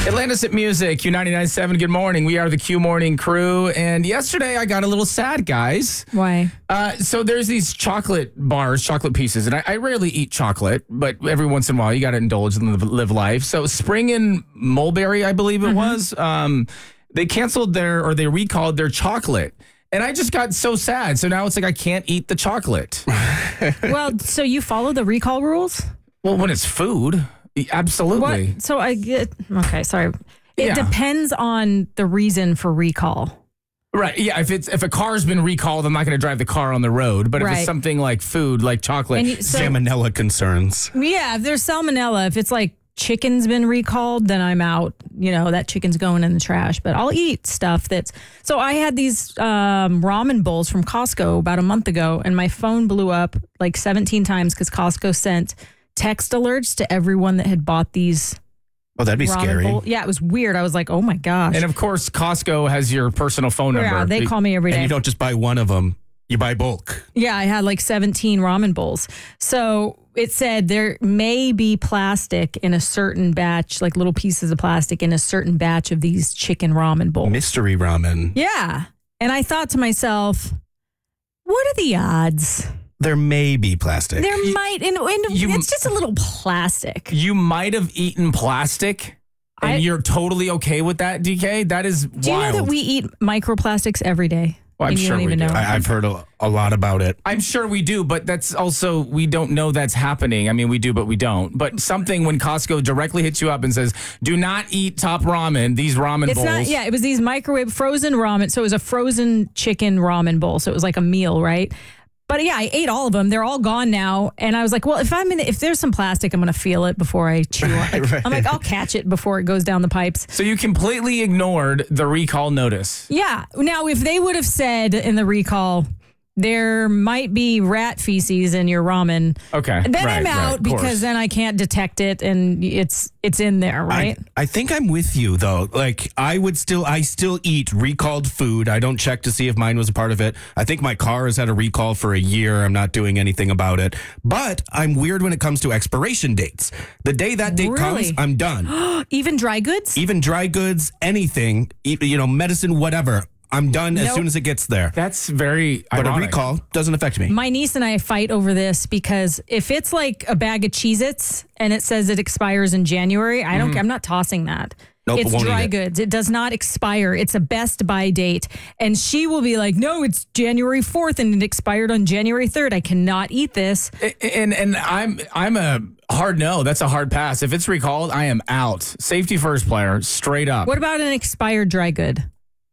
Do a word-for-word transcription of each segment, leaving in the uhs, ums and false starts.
Atlantis at Music, Q ninety-nine point seven. Good morning. We are the Q Morning Crew. And yesterday I got a little sad, guys. Why? Uh, so there's these chocolate bars, chocolate pieces, and I, I rarely eat chocolate, but every once in a while you got to indulge and live, live life. So Spring and Mulberry, I believe it mm-hmm. was, um, they canceled their, or they recalled their chocolate. And I just got so sad. So now it's like I can't eat the chocolate. Well, so you follow the recall rules? Well, when it's food. Absolutely. What? So I get, okay, sorry. It yeah. depends on the reason for recall. Right. Yeah. If it's if a car's been recalled, I'm not going to drive the car on the road. But if right. it's something like food, like chocolate, you, so, salmonella concerns. Yeah. If there's salmonella, if it's like chicken's been recalled, then I'm out. You know, that chicken's going in the trash. But I'll eat stuff that's. So I had these um, ramen bowls from Costco about a month ago, and my phone blew up like seventeen times because Costco sent text alerts to everyone that had bought these. Oh, that'd be scary. Bowl. Yeah, it was weird. I was like, oh my gosh. And of course, Costco has your personal phone number. Yeah, they call me every day. And you don't just buy one of them, you buy bulk. Yeah, I had like seventeen ramen bowls. So it said there may be plastic in a certain batch, like little pieces of plastic in a certain batch of these chicken ramen bowls. Mystery ramen. Yeah. And I thought to myself, what are the odds? There may be plastic. There you, might, and, and you, it's just a little plastic. You might have eaten plastic, and I, you're totally okay with that, D K? That is wild. Do you know that we eat microplastics every day? Well, I'm and you sure don't we even do. know. I, I've heard a, a lot about it. I'm sure we do, but that's also, we don't know that's happening. I mean, we do, but we don't. But something when Costco directly hits you up and says, do not eat Top Ramen, these ramen it's bowls. Not, yeah, it was these microwave frozen ramen. So it was a frozen chicken ramen bowl. So it was like a meal, right? But yeah, I ate all of them. They're all gone now. And I was like, well, if I'm in, if there's some plastic, I'm going to feel it before I chew on it. Like, right. I'm like, I'll catch it before it goes down the pipes. So you completely ignored the recall notice. Yeah. Now, if they would have said in the recall, there might be rat feces in your ramen. Okay. Then right, I'm out right, because then I can't detect it and it's it's in there, right? I, I think I'm with you though. Like I would still I still eat recalled food. I don't check to see if mine was a part of it. I think my car has had a recall for a year. I'm not doing anything about it. But I'm weird when it comes to expiration dates. The day that date really? comes, I'm done. Even dry goods? Even dry goods, anything, you know, medicine, whatever. I'm done nope. as soon as it gets there. That's very But ironic. a recall doesn't affect me. My niece and I fight over this because if it's like a bag of Cheez-Its and it says it expires in January, I don't. Mm. I'm not tossing that. Nope, it's won't dry eat it. goods. It does not expire. It's a best buy date. And she will be like, no, it's January fourth and it expired on January third. I cannot eat this. And and I'm I'm a hard no. That's a hard pass. If it's recalled, I am out. Safety first player, straight up. What about an expired dry good?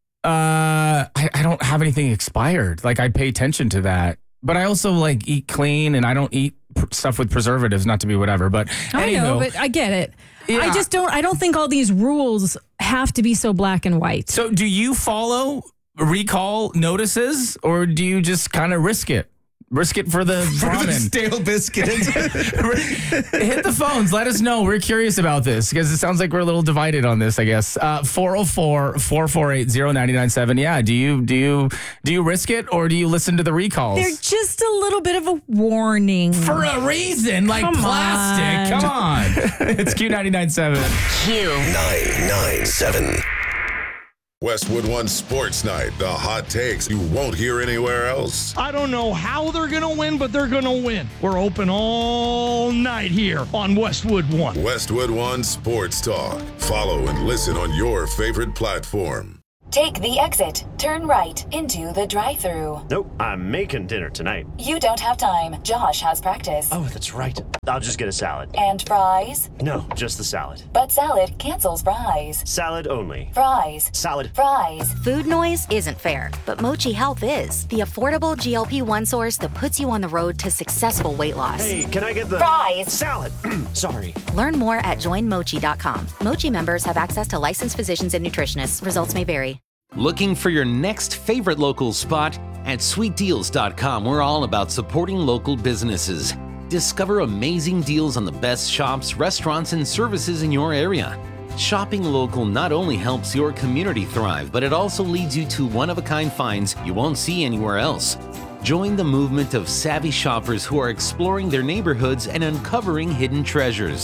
Uh, I, I don't have anything expired. Like I pay attention to that, but I also like eat clean and I don't eat pr- stuff with preservatives. Not to be whatever, but I anywho, know, but I get it. Yeah. I just don't. I don't think all these rules have to be so black and white. So, do you follow recall notices, or do you just kind of risk it? Risk it for the for ramen. the stale biscuit. Hit the phones. Let us know. We're curious about this because it sounds like we're a little divided on this, I guess. Uh, four oh four, four four eight, oh nine nine seven. Yeah. Do you do you do you risk it or do you listen to the recalls? They're just a little bit of a warning. For a reason, like Come plastic. on. Come on. It's Q ninety-nine point seven. Q nine nine seven. Westwood One Sports Night, the hot takes you won't hear anywhere else. I don't know how they're going to win, but they're going to win. We're open all night here on Westwood One. Westwood One Sports Talk. Follow and listen on your favorite platform. Take the exit, turn right into the drive-thru. Nope, I'm making dinner tonight. You don't have time. Josh has practice. Oh, that's right. I'll just get a salad. And fries? No, just the salad. But salad cancels fries. Salad only. Fries. Salad. Fries. Food noise isn't fair, but Mochi Health is. The affordable G L P one source that puts you on the road to successful weight loss. Hey, can I get the... Fries. Salad. Sorry. Learn more at join mochi dot com. Mochi members have access to licensed physicians and nutritionists. Results may vary. Looking for your next favorite local spot? At sweet deals dot com, we're all about supporting local businesses. Discover amazing deals on the best shops, restaurants, and services in your area. Shopping local not only helps your community thrive, but it also leads you to one-of-a-kind finds you won't see anywhere else. Join the movement of savvy shoppers who are exploring their neighborhoods and uncovering hidden treasures.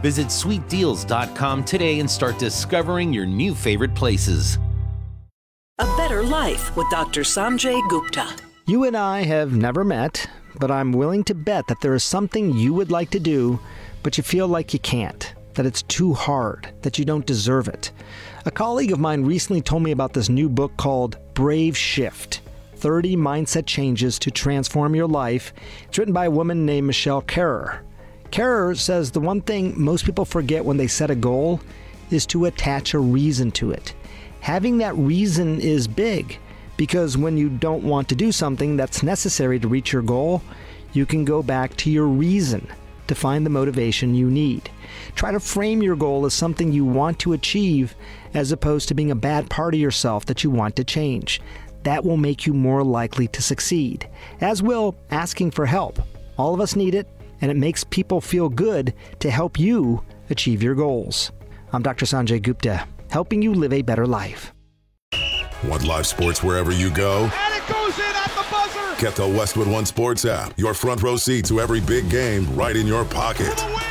Visit sweet deals dot com today and start discovering your new favorite places. A Better Life with Doctor Sanjay Gupta. You and I have never met, but I'm willing to bet that there is something you would like to do, but you feel like you can't, that it's too hard, that you don't deserve it. A colleague of mine recently told me about this new book called Brave Shift, thirty Mindset Changes to Transform Your Life. It's written by a woman named Michelle Kerrer. Kerrer says the one thing most people forget when they set a goal is to attach a reason to it. Having that reason is big, because when you don't want to do something that's necessary to reach your goal, you can go back to your reason to find the motivation you need. Try to frame your goal as something you want to achieve as opposed to being a bad part of yourself that you want to change. That will make you more likely to succeed, as will asking for help. All of us need it, and it makes people feel good to help you achieve your goals. I'm Doctor Sanjay Gupta, helping you live a better life. Want live sports wherever you go? And it goes in at the buzzer! Get the Westwood One Sports app. Your front row seat to every big game right in your pocket. For the win!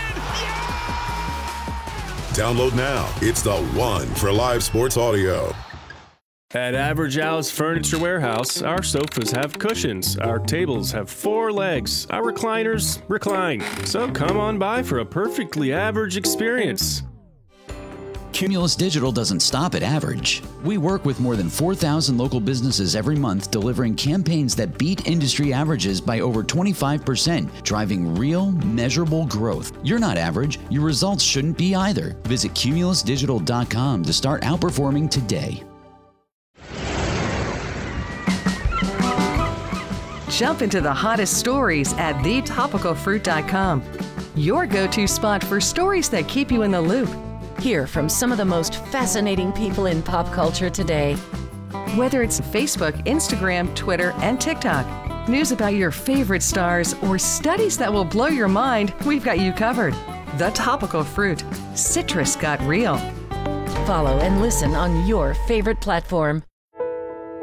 Yeah! Download now. It's the one for live sports audio. At Average Al's Furniture Warehouse, our sofas have cushions, our tables have four legs, our recliners recline. So come on by for a perfectly average experience. Cumulus Digital doesn't stop at average. We work with more than four thousand local businesses every month, delivering campaigns that beat industry averages by over twenty-five percent, driving real, measurable growth. You're not average. Your results shouldn't be either. Visit cumulus digital dot com to start outperforming today. Jump into the hottest stories at the topical fruit dot com. Your go-to spot for stories that keep you in the loop. Hear from some of the most fascinating people in pop culture today. Whether it's Facebook, Instagram, Twitter, and TikTok, news about your favorite stars, or studies that will blow your mind, we've got you covered. The Topical Fruit. Citrus got real. Follow and listen on your favorite platform.